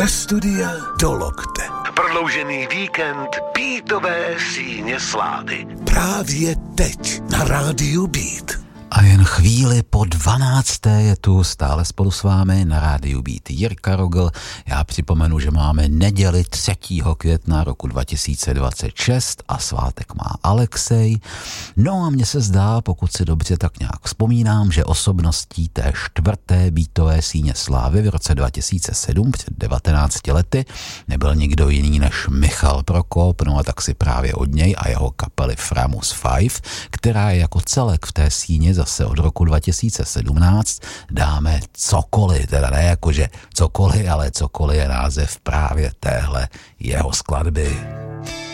Ze studia do lokte. Prodloužený víkend Beatové síně slávy. Právě teď na rádiu Beat. A jen chvíli po 12. je tu stále spolu s vámi na rádiu Beat Jirka Rogl. Já připomenu, že máme neděli 3. května roku 2026 a svátek má Alexej. No a mně se zdá, pokud si dobře tak nějak vzpomínám, že osobností té 4. Beatové síně slávy v roce 2007, před 19 lety, nebyl nikdo jiný než Michal Prokop, no a tak si právě od něj a jeho kapely Framus 5, která je jako celek v té síně zase od roku 2017, dáme Cokoliv, teda ne jakože cokoliv, ale Cokoliv je název právě téhle jeho skladby.